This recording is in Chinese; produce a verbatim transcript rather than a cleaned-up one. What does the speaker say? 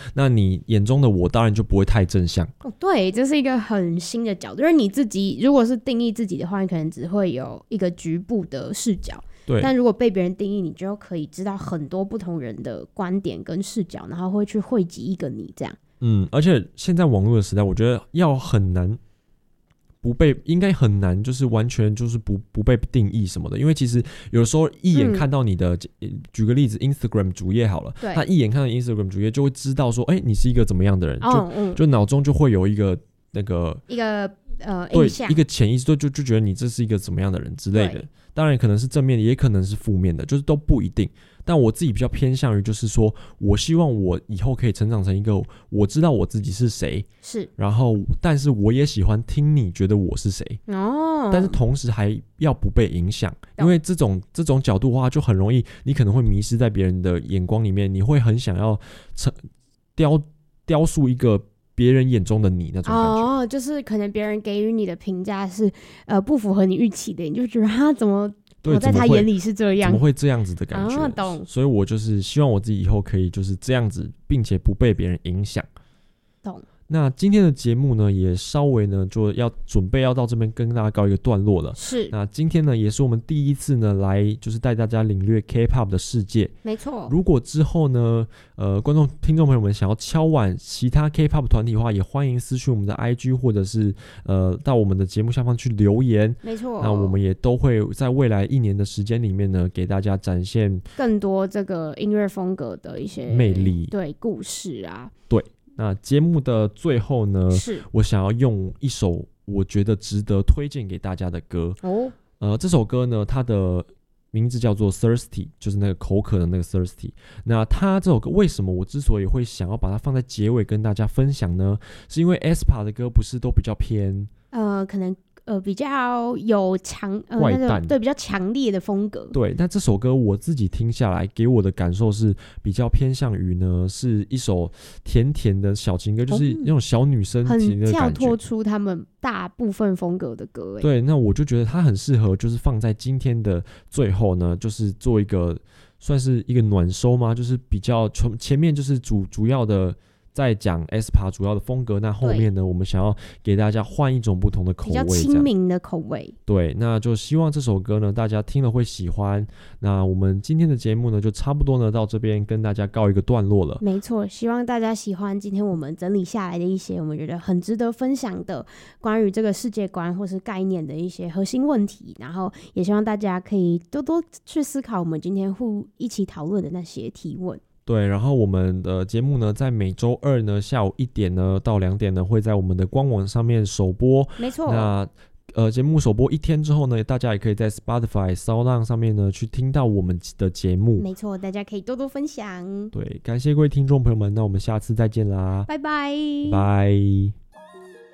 那你眼中的我当然就不会太正向。 哦，对，这是一个很新的角度，就是你自己如果是定义自己的话，你可能只会有一个局部的视角。 对， 但如果被别人定义，你就可以知道很多不同人的观点跟视角，然后会去汇集一个你这样。 嗯，而且现在网络的时代，我觉得要很难不被，应该很难，就是完全就是不不被定义什么的。因为其实有时候一眼看到你的，嗯、举个例子 ，Instagram 主页好了，他一眼看到 Instagram 主页就会知道说，哎、欸，你是一个怎么样的人，哦、就、嗯、就脑中就会有一个那个一个呃对印象， 一个潜意识，就就就觉得你这是一个怎么样的人之类的。当然可能是正面的，也可能是负面的，就是都不一定。但我自己比较偏向于就是说，我希望我以后可以成长成一个我知道我自己是谁， 是， 然后但是我也喜欢听你觉得我是谁，哦，但是同时还要不被影响，因为这种这种角度的话，就很容易你可能会迷失在别人的眼光里面，你会很想要雕雕塑一个别人眼中的你那种感觉。 哦，就是可能别人给予你的评价是呃不符合你预期的，你就觉得他怎么我在他眼里是这样， 怎么会这样子的感觉？啊、懂。所以我就是希望我自己以后可以就是这样子，并且不被别人影响。 懂。 那今天的节目呢，也稍微呢就要准备要到这边跟大家告一个段落了。 是。 那今天呢，也是我们第一次呢来就是带大家领略 K-pop 的世界。 没错。 如果之后呢，呃，观众听众朋友们想要敲碗其他 K-pop 团体的话，也欢迎私讯我们的 I G 或者是呃到我们的节目下方去留言。 没错。 那我们也都会在未来一年的时间里面呢，给大家展现更多这个音乐风格的一些魅力， 对故事啊， 对。那节目的最后呢， 是我想要用一首我觉得值得推荐给大家的歌。哦，呃，这首歌呢，它的名字叫做 Thirsty， 就是那个口渴的那个 Thirsty。那它这首歌为什么我之所以会想要把它放在结尾跟大家分享呢？是因为 aespa 的歌不是都比较偏呃，可能。呃，比较有强呃怪诞， 那种对比较强烈的风格。 对，但这首歌我自己听下来，给我的感受是比较偏向于呢，是一首甜甜的小情歌，就是那种小女生情的感觉， 很跳脱出他们大部分风格的歌。 对，那我就觉得它很适合，就是放在今天的最后呢，就是做一个算是一个暖收吗？就是比较从前面就是主主要的。在讲 aespa 主要的风格，那后面呢，我们想要给大家换一种不同的口味， 比较亲民的口味。 对，那就希望这首歌呢，大家听了会喜欢。那我们今天的节目呢，就差不多呢到这边跟大家告一个段落了。 没错，希望大家喜欢今天我们整理下来的一些我们觉得很值得分享的关于这个世界观或是概念的一些核心问题，然后也希望大家可以多多去思考我们今天互一起讨论的那些提问。 对，然后我们的节目呢，在每周二呢下午一点呢到两点呢，会在我们的官网上面首播。 没错。 那呃，节目首播一天之后呢，大家也可以在 Spotify、SoundOn 上面呢去听到我们的节目。 没错，大家可以多多分享。 对，感谢各位听众朋友们，那我们下次再见啦， 拜拜， 拜拜。